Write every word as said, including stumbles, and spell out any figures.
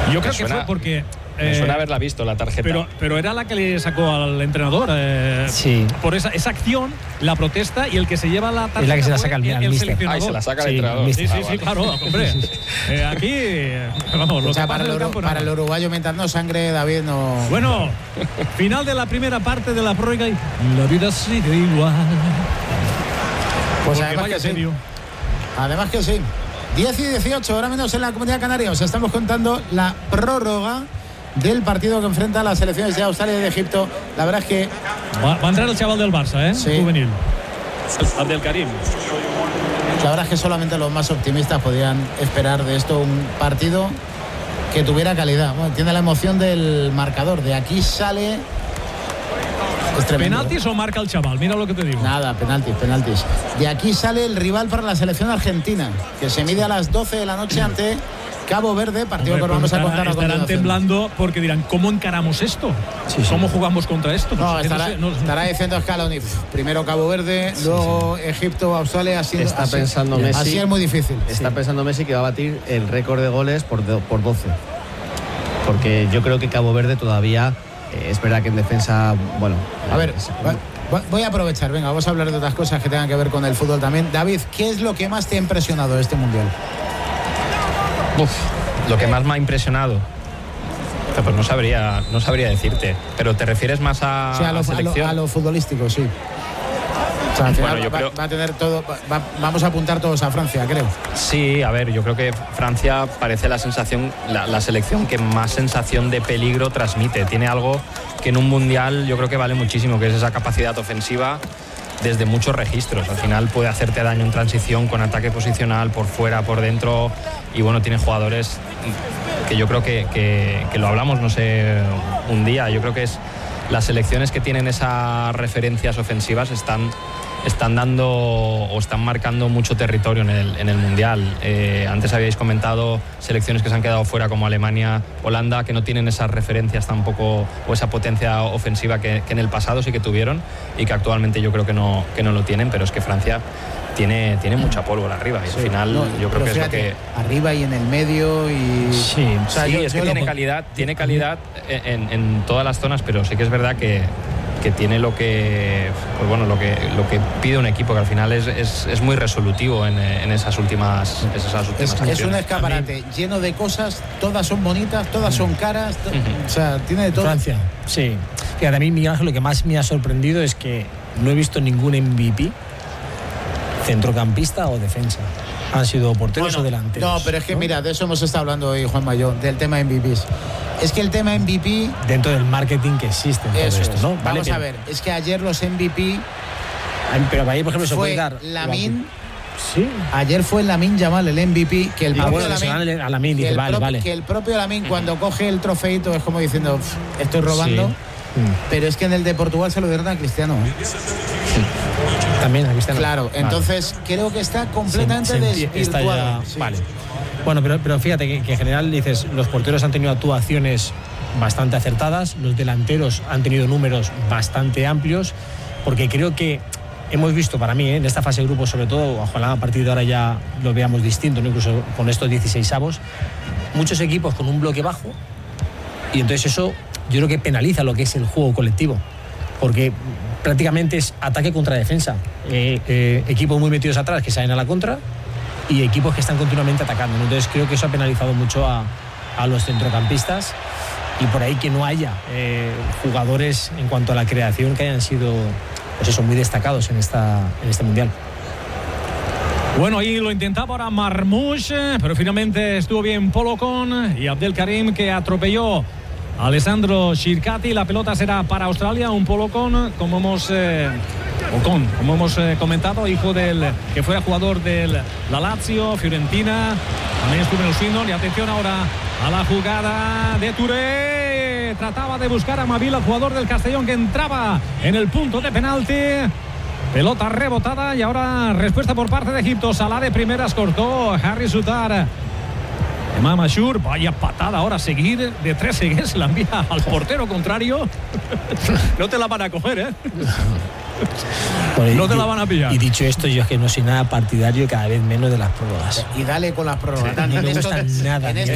Yo creo suena, que fue porque... Me suena haberla visto, la tarjeta. Pero, pero era la que le sacó al entrenador. Eh, sí. Por esa, esa acción, la protesta, y el que se lleva la tarjeta es la que se la saca al, el, el seleccionador. Ah, se la saca sí, el entrenador. Sí, sí, ah, sí, vale. claro, hombre. eh, aquí, vamos, lo o sea, que para, el, campo, para el uruguayo mientras no sangre, David no... Bueno, final de la primera parte de la prórroga y la vida sigue igual. Pues Porque además que sí. Serio. Además que sí. diez y dieciocho, ahora menos en la Comunidad Canaria. Os estamos contando la prórroga del partido que enfrenta a las selecciones de Australia y de Egipto. La verdad es que... Va, va a entrar el chaval del Barça, ¿eh? Sí. Juvenil. Abdel Karim. La verdad es que solamente los más optimistas podían esperar de esto un partido que tuviera calidad. Bueno, tiene la emoción del marcador. De aquí sale... ¿Penaltis o marca el chaval? Mira lo que te digo. Nada, penaltis, penaltis. De aquí sale el rival para la selección argentina, que se mide a las doce de la noche ante Cabo Verde, partido Hombre, que vamos a contar a estarán continuación. temblando porque dirán, ¿cómo encaramos esto? Sí, sí. ¿Cómo jugamos contra esto? No, no estará, sé, no sé. estará diciendo Scaloni, primero Cabo Verde, sí, luego sí. Egipto, Australia, así está así, pensando Messi, así es muy difícil. Está sí. pensando Messi que va a batir el récord de goles por, por doce. Porque yo creo que Cabo Verde todavía eh, es verdad que en defensa, bueno... A ver, es, va, voy a aprovechar, venga, vamos a hablar de otras cosas que tengan que ver con el fútbol también. David, ¿qué es lo que más te ha impresionado de este Mundial? Uf, lo que más me ha impresionado... Pues no sabría, no sabría decirte, pero ¿te refieres más a, sí, a, lo, a selección? A lo, a lo futbolístico, sí. O sea, al final bueno, yo va, creo... va a tener todo, va, vamos a apuntar todos a Francia, creo. Sí, a ver, yo creo que Francia parece la sensación, la, la selección que más sensación de peligro transmite. Tiene algo que en un mundial yo creo que vale muchísimo, que es esa capacidad ofensiva desde muchos registros. Al final puede hacerte daño en transición con ataque posicional, por fuera, por dentro, y bueno, tiene jugadores que yo creo que, que, que lo hablamos, no sé, un día. Yo creo que es las selecciones que tienen esas referencias ofensivas están, están dando o están marcando mucho territorio en el, en el Mundial. Eh, antes habíais comentado selecciones que se han quedado fuera como Alemania, Holanda, que no tienen esas referencias tampoco o esa potencia ofensiva que, que en el pasado sí que tuvieron y que actualmente yo creo que no, que no lo tienen, pero es que Francia tiene, tiene mucha pólvora arriba y sí, al final no, yo creo que fíjate, es lo que... Arriba y en el medio y... Sí, o sea, sí yo, es que tiene lo... calidad, tiene calidad en, en todas las zonas, pero sí que es verdad que que tiene lo que pues bueno lo que lo que pide un equipo, que al final es, es, es muy resolutivo en, en esas últimas esas últimas es, es un escaparate lleno de cosas, todas son bonitas, todas son caras, to, uh-huh. o sea, tiene de todo. Francia, sí. Fíjate, a mí, Miguel Ángel, lo que más me ha sorprendido es que no he visto ningún M V P centrocampista o defensa. Han sido porteros bueno, o delanteros. No, pero es que ¿no? Mira, de eso hemos estado hablando hoy, Juan Mayo, del tema M V Ps. Es que el tema M V P... Dentro del marketing que existe en todo esto, es. ¿no? Vamos vale, a ver, es que ayer los M V P... Pero ahí, por ejemplo, se fue puede dar... Lamin... Sí. Ayer fue Lamin Yamal el M V P, que el ah, propio bueno, Lamin... A Lamin, dice, que, el vale, propio, vale. que el propio Lamin cuando coge el trofeito es como diciendo, estoy robando... Sí. Pero es que en el de Portugal se lo dieron a Cristiano. ¿eh? Sí. También a Cristiano. Claro, vale. Entonces creo que está completamente se, se desvirtuado. Ya, sí. Vale. Bueno, pero, pero fíjate que, que en general dices, los porteros han tenido actuaciones bastante acertadas, los delanteros han tenido números bastante amplios, porque creo que hemos visto, para mí, ¿eh? en esta fase de grupos sobre todo, ojalá a partir de ahora ya lo veamos distinto, ¿no? Incluso con estos dieciseisavos, muchos equipos con un bloque bajo, y entonces eso yo creo que penaliza lo que es el juego colectivo, porque prácticamente es ataque contra defensa. Eh, eh, equipos muy metidos atrás que salen a la contra y equipos que están continuamente atacando. Entonces creo que eso ha penalizado mucho a, a los centrocampistas y por ahí que no haya eh, jugadores en cuanto a la creación que hayan sido pues eso, muy destacados en, esta, en este Mundial. Bueno, ahí lo intentaba ahora Marmoush, pero finalmente estuvo bien Polocón y Abdel Karim, que atropelló Alessandro Shirkati. La pelota será para Australia, un Polocón, como hemos eh, Ocon, como hemos eh, comentado, hijo del que fue jugador del la Lazio, Fiorentina, también estuvo en el Swindon. Y atención ahora a la jugada de Touré, trataba de buscar a Mavila, jugador del Castellón, que entraba en el punto de penalti. Pelota rebotada y ahora respuesta por parte de Egipto. Salah de primeras cortó, Harry Sutar. Imam Ashur, vaya patada ahora, seguir de tres seguidas, la envía al portero contrario. No te la van a coger, ¿eh? Bueno, no te y, la van a pillar. Y dicho esto, yo es que no soy nada partidario, cada vez menos de las prórrogas. Y dale con las prórrogas. Sí, no me gustan nada. En